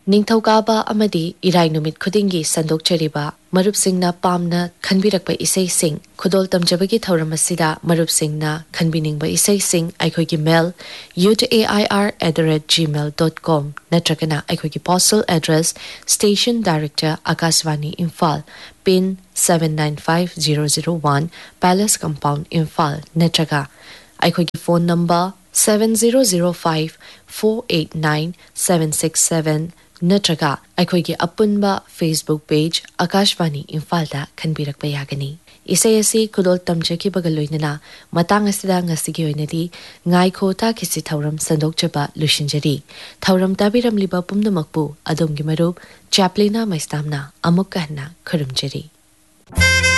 ꯅꯤꯡꯊꯧꯀꯥꯕ ꯑꯃꯗꯤ ꯏꯔꯥꯏ ꯅꯨꯃꯤꯠ ꯈꯨꯗꯤꯡꯒꯤ ꯁꯟꯗꯣꯛꯆꯔꯤꯕ ꯃꯔꯨꯞꯁꯤꯡꯅ ꯄꯥꯝꯅ ꯈꯟꯕꯤꯔꯛꯄ ꯏꯁꯩꯁꯤꯡ ꯈꯨꯗꯣꯜ ꯇꯝꯖꯕꯒꯤ ꯊꯧꯔꯝ ꯑꯁꯤꯗ ꯃꯔꯨꯞꯁꯤꯡꯅ ꯈꯟꯕꯤꯅꯤꯡꯕ ꯏꯁꯩꯁꯤꯡ ꯑꯩꯈꯣꯏꯒꯤ ꯃꯦꯜ UTAIR@gmail.com ꯅꯠꯇ꯭ꯔꯒꯅ ꯑꯩꯈꯣꯏꯒꯤ postal address station director Akashvani Imphal pin 795001 palace compound Imphal ꯅꯠꯇ꯭ꯔꯒ ꯑꯩꯈꯣꯏꯒꯤ ꯐꯣꯟ ꯅꯝꯕꯔ 7005489767 ꯅꯠꯇ꯭ꯔꯒ ꯑꯩꯈꯣꯏꯒꯤ ꯑꯄꯨꯟꯕ ꯐꯦꯁꯕꯨꯛ ꯄꯦꯖ ꯑꯀꯥꯁꯕꯥꯅꯤ ꯏꯝꯐꯥꯜꯗ ꯈꯟꯕꯤꯔꯛꯄ ꯌꯥꯒꯅꯤ꯫ ꯏꯁꯩ ꯑꯁꯤ ꯈꯨꯗꯣꯜ ꯇꯝꯖꯈꯤꯕꯒ ꯂꯣꯏꯅꯅ ꯃꯇꯥꯡ ꯑꯁꯤꯗ ꯉꯁꯤꯒꯤ ꯑꯣꯏꯅꯗꯤ ꯉꯥꯏꯈꯣ ꯇꯥꯈꯤꯁꯤ ꯊꯧꯔꯝ ꯁꯟꯗꯣꯛꯆꯕ ꯂꯣꯏꯁꯤꯟꯖꯔꯤ꯫ ꯊꯧꯔꯝ ꯇꯥꯕꯤꯔꯝꯂꯤꯕ ꯄꯨꯝꯅꯃꯛꯄꯨ ꯑꯗꯣꯝꯒꯤ ꯃꯔꯨꯞ ꯆꯦꯄ꯭ꯂꯤꯅꯥ ꯃꯩꯁꯇꯥꯝꯅ ꯑꯃꯨꯛꯀ ꯍꯟꯅ ꯈꯨꯔꯨꯝꯖꯔꯤ꯫